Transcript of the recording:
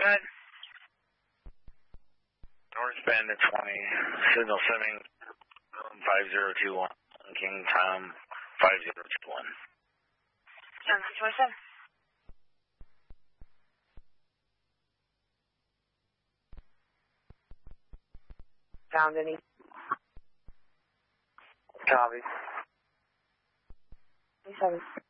ahead. North Bend at 20. Signal sending 5021. King Tom 5021. Sound situation? Found any? Copy. 27.